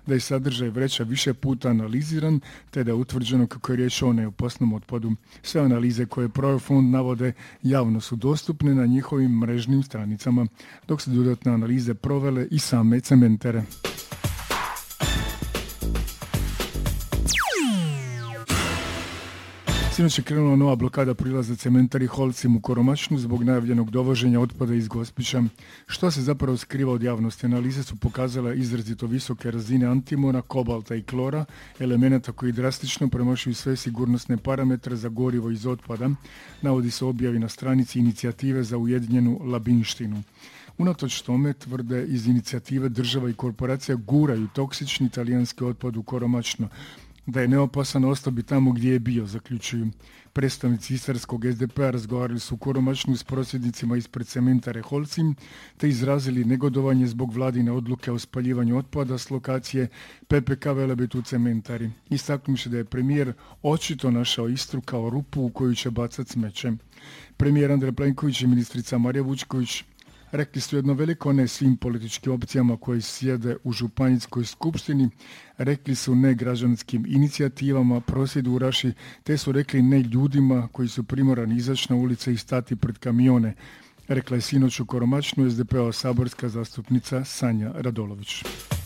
da je sadržaj vreća više puta analiziran, te da je utvrđeno kako je riječ o neopasnom otpadu. Sve analize koje Profond navode javno su dostupne na njihovim mrežnim stranicama, dok se dodatne analize provele i same cementere. Sinoć je krenula nova blokada prilaza cementari Holcim u Koromačnu zbog najavljenog dovoženja otpada iz Gospića. Što se zapravo skriva od javnosti? Analize su pokazale izrazito visoke razine antimona, kobalta i klora, elemenata koji drastično premašuju sve sigurnosne parametre za gorivo iz otpada, navodi se objavi na stranici inicijative za ujedinjenu Labinštinu. Unatoč tome, tvrde iz inicijative, država i korporacija guraju toksični talijanski otpad u Koromačno. Da je neopasan, ostao bi tamo gdje je bio, zaključuju. Predstavnici istarskog SDP-a razgovarali su u Koromačnu s prosvjednicima ispred cementare Holcim, te izrazili negodovanje zbog vladine odluke o spaljivanju otpada s lokacije PPK Velebit u cementari. Istaknuši da je premijer očito našao Istru kao rupu u koju će bacati smeće. Premijer Andrej Plenković i ministrica Marija Vučković rekli su jedno veliko ne svim političkim opcijama koji sjede u županijskoj skupštini, rekli su ne građanskim inicijativama, prosvjeduraši, te su rekli ne ljudima koji su primorani izaći na ulice i stati pred kamione, rekla je sinoć u Koromačnu SDP-ova saborska zastupnica Sanja Radolović.